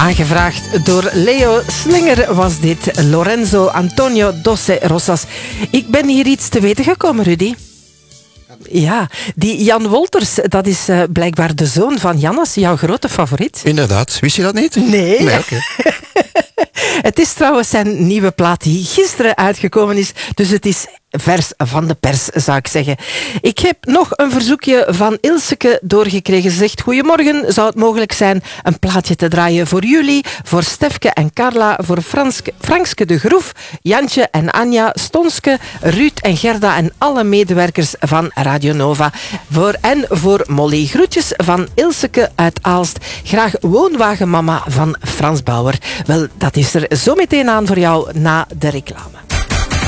Aangevraagd door Leo Slinger was dit. Lorenzo Antonio Dosse Rosas. Ik ben hier iets te weten gekomen, Rudy. Ja, die Jan Wolters, dat is blijkbaar de zoon van Jannes, jouw grote favoriet. Inderdaad. Wist je dat niet? Nee. Oké. Het is trouwens zijn nieuwe plaat die gisteren uitgekomen is. Dus het is vers van de pers, zou ik zeggen. Ik heb nog een verzoekje van Ilseke doorgekregen. Ze zegt, goedemorgen, zou het mogelijk zijn een plaatje te draaien voor jullie, voor Stefke en Carla, voor Frankske de Groef, Jantje en Anja, Stonske, Ruud en Gerda en alle medewerkers van Radio Nova. Voor Molly. Groetjes van Ilseke uit Aalst. Graag Woonwagenmama van Frans Bauer. Wel, dat is er zo meteen aan voor jou na de reclame.